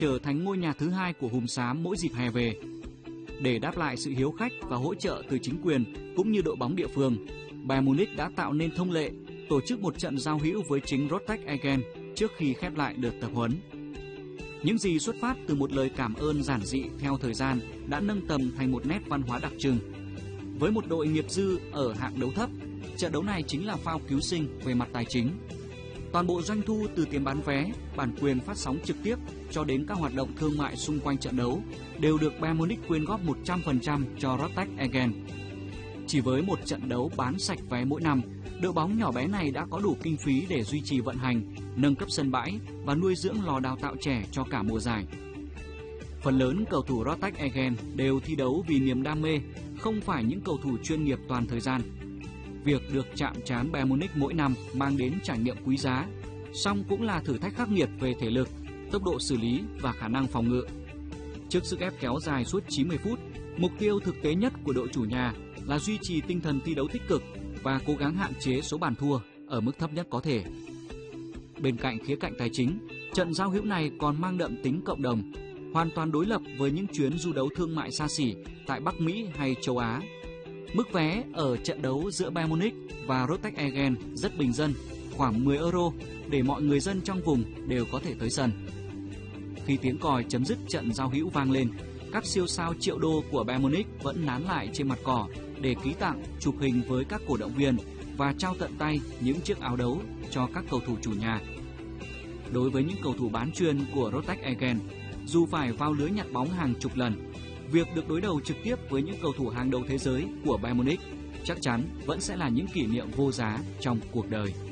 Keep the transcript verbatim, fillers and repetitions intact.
trở thành ngôi nhà thứ hai của Hùm Xám mỗi dịp hè về. Để đáp lại sự hiếu khách và hỗ trợ từ chính quyền cũng như đội bóng địa phương, Bayern Munich đã tạo nên thông lệ tổ chức một trận giao hữu với chính Rotech Essen trước khi khép lại đợt tập huấn. Những gì xuất phát từ một lời cảm ơn giản dị theo thời gian đã nâng tầm thành một nét văn hóa đặc trưng. Với một đội nghiệp dư ở hạng đấu thấp, trận đấu này chính là phao cứu sinh về mặt tài chính. Toàn bộ doanh thu từ tiền bán vé, bản quyền phát sóng trực tiếp cho đến các hoạt động thương mại xung quanh trận đấu đều được Bayern Munich quyên góp một trăm phần trăm cho Rotech Essen. Chỉ với một trận đấu bán sạch vé mỗi năm, đội bóng nhỏ bé này đã có đủ kinh phí để duy trì vận hành, nâng cấp sân bãi và nuôi dưỡng lò đào tạo trẻ cho cả mùa giải. Phần lớn cầu thủ Rotech Essen đều thi đấu vì niềm đam mê, không phải những cầu thủ chuyên nghiệp toàn thời gian. Việc được chạm trán Bayern Munich mỗi năm mang đến trải nghiệm quý giá, song cũng là thử thách khắc nghiệt về thể lực, tốc độ xử lý và khả năng phòng ngự. Trước sức ép kéo dài suốt chín mươi phút, mục tiêu thực tế nhất của đội chủ nhà là duy trì tinh thần thi đấu tích cực và cố gắng hạn chế số bàn thua ở mức thấp nhất có thể. Bên cạnh khía cạnh tài chính, trận giao hữu này còn mang đậm tính cộng đồng, hoàn toàn đối lập với những chuyến du đấu thương mại xa xỉ tại Bắc Mỹ hay châu Á. Mức vé ở trận đấu giữa Bayern Munich và Rotech Essen rất bình dân, khoảng mười euro để mọi người dân trong vùng đều có thể tới sân. Khi tiếng còi chấm dứt trận giao hữu vang lên, các siêu sao triệu đô của Bayern Munich vẫn nán lại trên mặt cỏ để ký tặng, chụp hình với các cổ động viên và trao tận tay những chiếc áo đấu cho các cầu thủ chủ nhà. Đối với những cầu thủ bán chuyên của Rotech Essen, dù phải vào lưới nhặt bóng hàng chục lần, việc được đối đầu trực tiếp với những cầu thủ hàng đầu thế giới của Bayern Munich chắc chắn vẫn sẽ là những kỷ niệm vô giá trong cuộc đời.